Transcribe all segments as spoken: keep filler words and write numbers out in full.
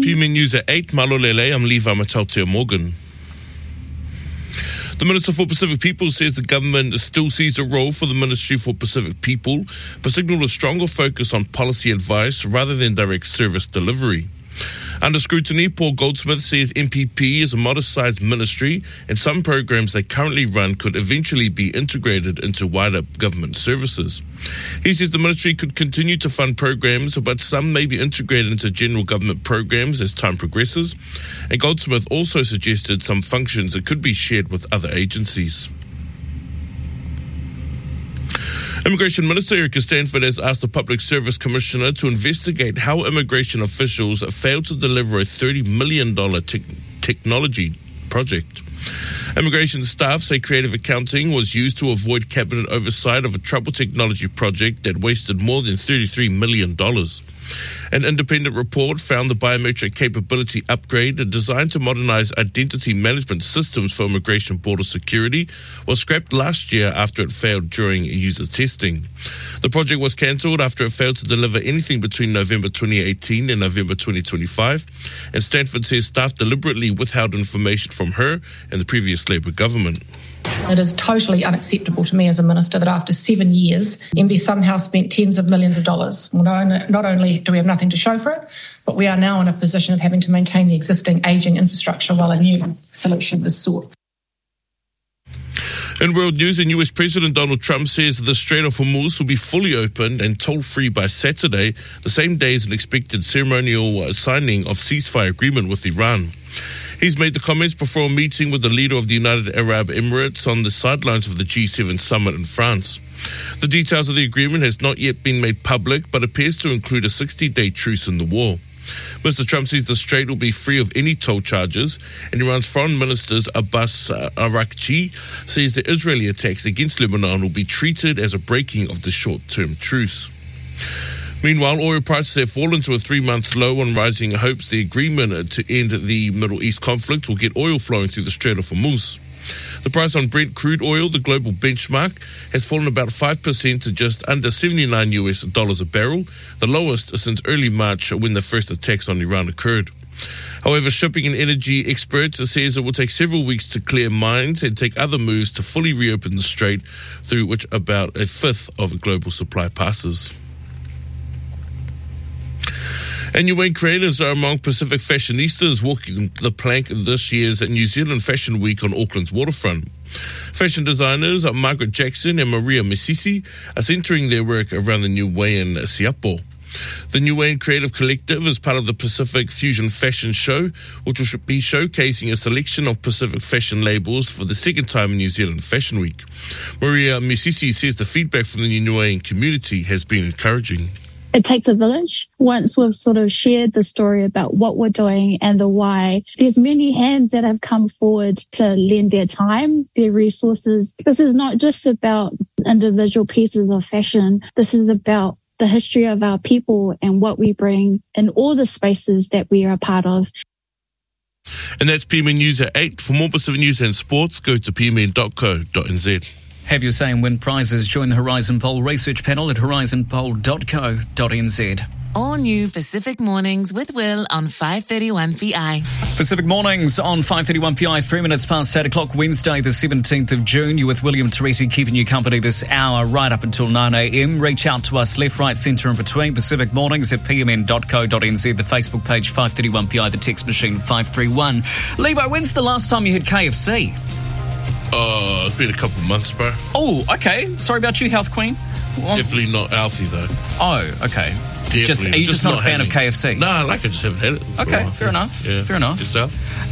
P M News at eight, Malolele, I'm Levi Matautea Morgan. The Minister for Pacific People says the government still sees a role for the Ministry for Pacific People, but signalled a stronger focus on policy advice rather than direct service delivery. Under scrutiny, Paul Goldsmith says M P P is a modest-sized ministry and some programs they currently run could eventually be integrated into wider government services. He says the ministry could continue to fund programs, but some may be integrated into general government programs as time progresses. And Goldsmith also suggested some functions that could be shared with other agencies. Immigration Minister Erica Stanford has asked the Public Service Commissioner to investigate how immigration officials failed to deliver a thirty million dollars te- technology project. Immigration staff say creative accounting was used to avoid cabinet oversight of a troubled technology project that wasted more than thirty-three million dollars. An independent report found the biometric capability upgrade designed to modernize identity management systems for immigration border security was scrapped last year after it failed during user testing. The project was cancelled after it failed to deliver anything between November twenty eighteen and November twenty twenty-five, and Stanford says staff deliberately withheld information from her and the previous Labour government. It is totally unacceptable to me as a minister that after seven years, M B somehow spent tens of millions of dollars. Well, not only do we have nothing to show for it, but we are now in a position of having to maintain the existing ageing infrastructure while a new solution is sought. In world news, and U S President Donald Trump says the Strait of Hormuz will be fully opened and toll-free by Saturday, the same day as an expected ceremonial signing of ceasefire agreement with Iran. He's made the comments before a meeting with the leader of the United Arab Emirates on the sidelines of the G seven summit in France. The details of the agreement has not yet been made public, but appears to include a sixty-day truce in the war. Mister Trump says the strait will be free of any toll charges, and Iran's foreign minister Abbas Araghchi says the Israeli attacks against Lebanon will be treated as a breaking of the short-term truce. Meanwhile, oil prices have fallen to a three-month low on rising hopes the agreement to end the Middle East conflict will get oil flowing through the Strait of Hormuz. The price on Brent crude oil, the global benchmark, has fallen about five percent to just under seventy-nine U S dollars a barrel, the lowest since early March when the first attacks on Iran occurred. However, shipping and energy experts says it will take several weeks to clear mines and take other moves to fully reopen the strait, through which about a fifth of global supply passes. And New Wayne creators are among Pacific fashionistas walking the plank this year's New Zealand Fashion Week on Auckland's waterfront. Fashion designers Margaret Jackson and Maria Misisi are centering their work around the New Wayne Siapo. The New Wayne Creative Collective is part of the Pacific Fusion Fashion Show, which will be showcasing a selection of Pacific fashion labels for the second time in New Zealand Fashion Week. Maria Misisi says the feedback from the New Wayne community has been encouraging. It takes a village. Once we've sort of shared the story about what we're doing and the why, there's many hands that have come forward to lend their time, their resources. This is not just about individual pieces of fashion. This is about the history of our people and what we bring in all the spaces that we are a part of. And that's P M N News at eight. For more Pacific news and sports, go to p m n dot co dot n z. Have your say and win prizes. Join the Horizon Poll research panel at horizon poll dot co dot n z. All new Pacific Mornings with Will on five thirty-one P I. Pacific Mornings on five thirty-one P I, three minutes past eight o'clock, Wednesday the seventeenth of June. You're with William Teresi, keeping you company this hour right up until nine a.m. Reach out to us left, right, centre and between. Pacific Mornings at p m n dot co dot n z, the Facebook page five thirty-one P I, the text machine five three one. Levi, when's the last time you had K F C? Oh, it's been a couple of months, bro. Oh, okay. Sorry about you, Health Queen. Well, Definitely not healthy, though. Oh, okay. Definitely. Just, are you just, just not, not a fan having, of K F C? No, I like it. I just haven't had it. Okay, fair enough. Yeah. Fair enough. Yourself?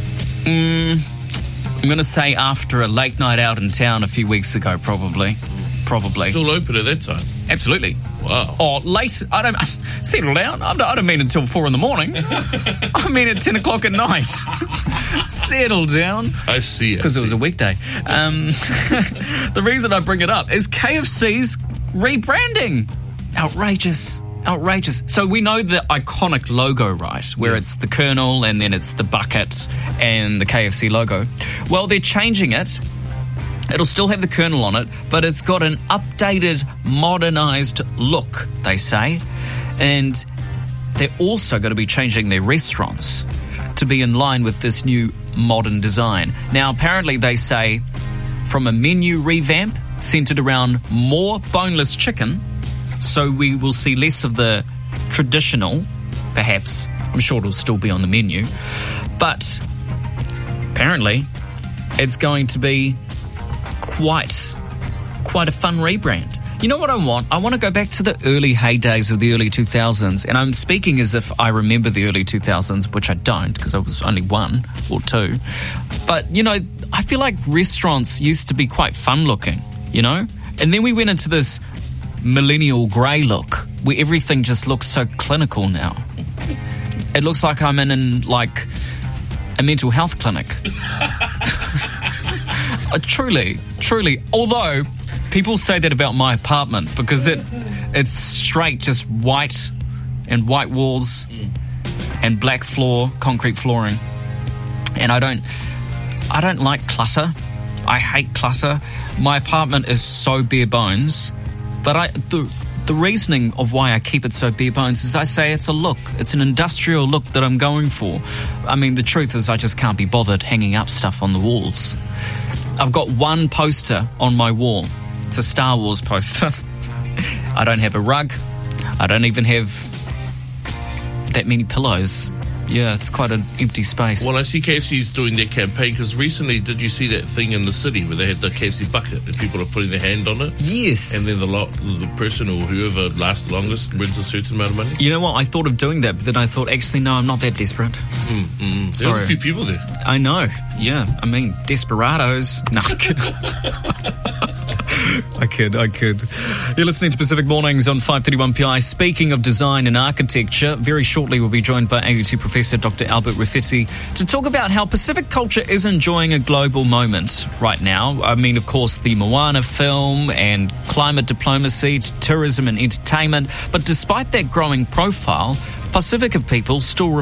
Mm, I'm going to say after a late night out in town a few weeks ago, probably. Probably. Still open at that time? Absolutely. Wow. Or late. I don't... Settle down. I don't, I don't mean until four in the morning. I mean at ten o'clock at night. Settle down. I see. Because it was a weekday. Um, the reason I bring it up is K F C's rebranding. Outrageous. Outrageous. So we know the iconic logo, right? Where yeah. it's the Colonel and then it's the bucket and the K F C logo. Well, they're changing it. It'll still have the Colonel on it, but it's got an updated, modernised look, they say. And they're also going to be changing their restaurants to be in line with this new modern design. Now, apparently they say from a menu revamp centered around more boneless chicken, so we will see less of the traditional, perhaps. I'm sure it'll still be on the menu. But apparently it's going to be quite, quite a fun rebrand. You know what I want? I want to go back to the early heydays of the early two thousands. And I'm speaking as if I remember the early two thousands, which I don't, because I was only one or two. But, you know, I feel like restaurants used to be quite fun looking, you know? And then we went into this millennial grey look where everything just looks so clinical now. It looks like I'm in, in like, a mental health clinic. uh, truly, truly. Although people say that about my apartment because it it's straight, just white and white walls and black floor, concrete flooring. And I don't, I don't like clutter. I hate clutter. My apartment is so bare bones. But I the the reasoning of why I keep it so bare bones is I say it's a look. It's an industrial look that I'm going for. I mean, the truth is I just can't be bothered hanging up stuff on the walls. I've got one poster on my wall. It's a Star Wars poster. I don't have a rug. I don't even have that many pillows. Yeah, it's quite an empty space. Well, I see K F C's doing their campaign because recently, did you see that thing in the city where they had the K F C bucket and people are putting their hand on it? Yes. And then the lo- the person or whoever lasts the longest wins a certain amount of money? You know what? I thought of doing that, but then I thought, actually, no, I'm not that desperate. Mm, mm. Sorry. There's a few people there. I know. Yeah. I mean, desperados. No, I'm kidding. I kid, I kid. You're listening to Pacific Mornings on five thirty-one P I. Speaking of design and architecture, very shortly we'll be joined by A U T Professor Doctor Albert Rafiti to talk about how Pacific culture is enjoying a global moment right now. I mean, of course, the Moana film and climate diplomacy, tourism and entertainment. But despite that growing profile, Pacifica people still remain